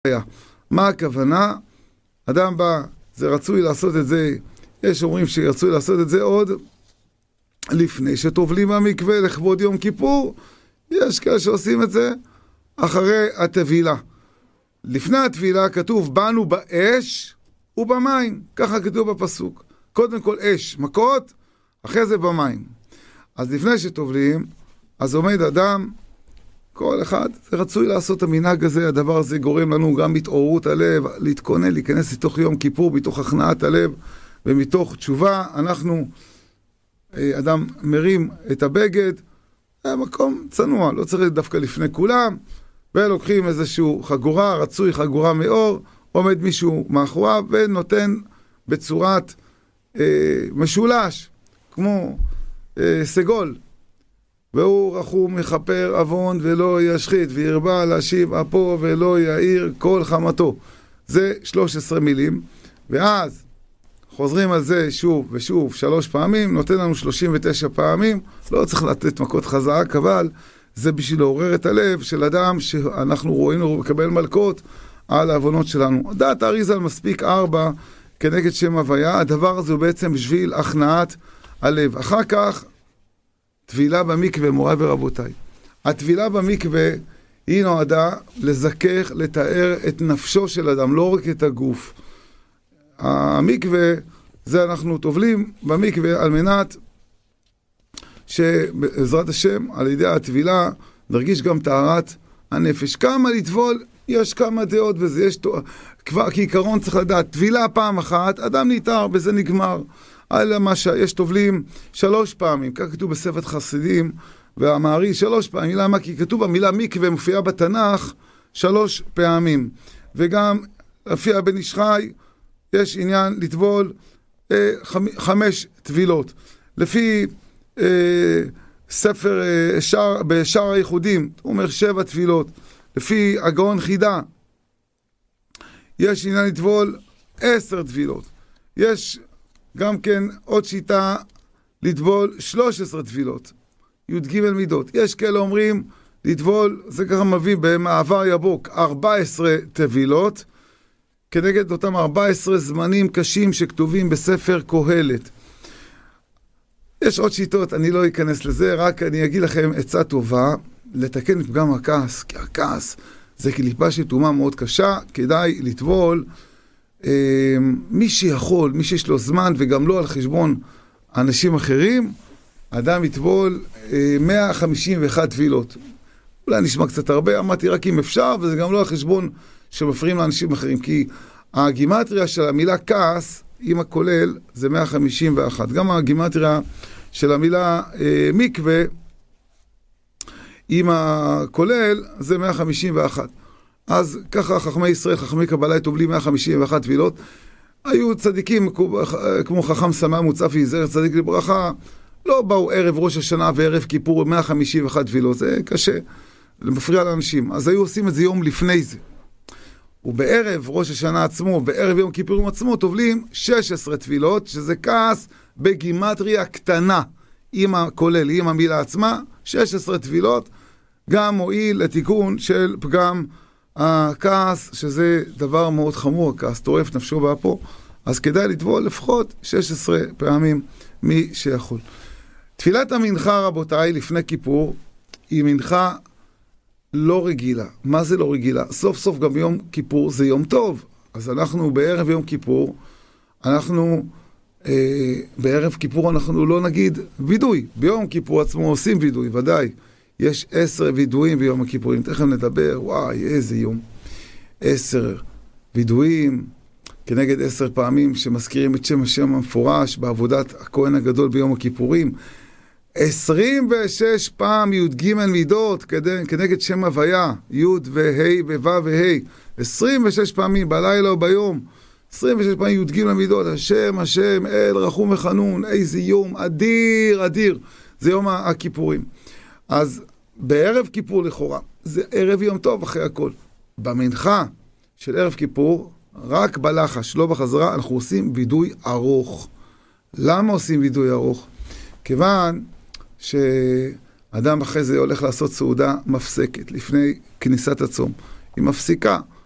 מה הכוונה? אדם בא, זה רצוי לעשות את זה, יש אומרים שרצוי לעשות את זה עוד לפני שטובלים במקווה לכבוד יום כיפור, יש כאלה שעושים את זה אחרי הטבילה. לפני הטבילה כתוב באנו באש ובמים, ככה כתוב בפסוק. קודם כל אש, מכות, אחרי זה במים. אז לפני שטובלים, אז עומד אדם, כל אחד, זה רצוי לעשות המנהג הזה, הדבר הזה גורם לנו גם מתעוררות הלב, להתכונן, להיכנס לתוך יום כיפור, מתוך הכנעת הלב, ומתוך תשובה, אנחנו, אדם מרים את הבגד, מקום צנוע, לא צריך דווקא לפני כולם, ולוקחים איזשהו חגורה, רצוי חגורה מאור, עומד מישהו מאחוריו, ונותן בצורת משולש, כמו סגול, והוא רחום מכפר עוון ולא ישחית, וירבה להשיב אפו ולא יאיר כל חמתו. זה 13 מילים, ואז חוזרים על זה שוב ושוב 3 פעמים, נותן לנו 39 פעמים, לא צריך לתת מכות חזק, אבל זה בשביל לעורר את הלב של אדם שאנחנו רואים לקבל מלכות על העוונות שלנו. דעת האריז"ל מספיק 4 כנגד שם הוויה, הדבר הזה הוא בעצם בשביל הכנעת הלב. אחר כך, טבילה במקווה, מוריי ורבותיי. הטבילה במקווה היא נועדה לזכך, לתאר את נפשו של אדם, לא רק את הגוף. המקווה, זה אנחנו טובלים במקווה על מנת שבעזרת השם, על ידי הטבילה, נרגיש גם טהרת הנפש. כמה לטבול, יש כמה דעות בזה, כבר כעיקרון צריך לדעת, טבילה פעם אחת, אדם ניתר, בזה נגמר. אלא מה שיש טובלים 3 פעמים, כך כתוב בספר חסידים והמעריל 3 פעמים. למה? כי כתוב המילה מקווה מופיעה בתנ"ך 3 פעמים. וגם לפי הבן איש חי יש עניין לטבול 5 טבילות. לפי ספר בשער הייחודים, הוא אומר 7 טבילות. לפי הגאון חידה יש עניין לטבול 10 טבילות. יש גם כן עוד שיטה לטבול 13 טבילות, י"ג מידות. יש כאלה אומרים לטבול, זה ככה מביא במעבר יבוק, 14 טבילות, כנגד אותם 14 זמנים קשים שכתובים בספר קהלת. יש עוד שיטות, אני לא אכנס לזה, רק אני אגיד לכם עצה טובה, לתקן את פגם הכעס, כי הכעס זה קליפה של טומאה מאוד קשה, כדאי לטבול, מי שיכול, מי שיש לו זמן וגם לא על חשבון אנשים אחרים, אדם יטבול 151 טבילות. אולי נשמע קצת הרבה, אמרתי רק אם אפשר, וזה גם לא על חשבון שמפריעים לאנשים אחרים, כי הגימטריה של המילה כעס, עם הכולל, זה 151. גם הגימטריה של המילה מקווה, עם הכולל, זה 151. אז ככה חכמי ישראל, חכמי קבלה, טובלים 151 טבילות. היו צדיקים כמו חכם סמא מוצפי, זכר צדיק לברכה, לא באו ערב ראש השנה וערב כיפור 151 טבילות, זה קשה, זה מפריע לאנשים. אז היו עושים את זה יום לפני זה. ובערב ראש השנה עצמו, בערב יום כיפורים עצמו, טובלים 16 טבילות, שזה כעס בגימטריה קטנה, עם הכולל, עם המילה עצמה, 16 טבילות, גם מועיל לתיקון של פגם הכעס, שזה דבר מאוד חמור, הכעס טורף נפשו באפו, אז כדאי לטבול לפחות 16 פעמים מי שיכול. תפילת המנחה, רבותיי, לפני כיפור, היא מנחה לא רגילה. מה זה לא רגילה? סוף סוף גם יום כיפור זה יום טוב. אז אנחנו בערב יום כיפור, בערב כיפור אנחנו לא נגיד וידוי. ביום כיפור עצמו עושים וידוי, ודאי. יש 10 וידויים ביום הכיפורים. תכף נדבר, וואי, איזה יום. 10 וידויים, כנגד 10 פעמים שמזכירים את שם השם המפורש בעבודת הכהן הגדול ביום הכיפורים. 26 פעם י"ג מידות כנגד שם הוויה, י' וה' וו' וה'. 26 פעמים בלילה או ביום. 26 פעמים י"ג מידות. השם, השם, אל רחום וחנון. איזה יום אדיר, אדיר. זה יום הכיפורים. אז בערב כיפור לכאורה, זה ערב יום טוב אחרי הכל. במנחה של ערב כיפור, רק בלחש, לא בחזרה, אנחנו עושים וידוי ארוך. למה עושים וידוי ארוך? כיוון שאדם אחרי זה הולך לעשות סעודה מפסקת לפני כניסת הצום. היא מפסיקה.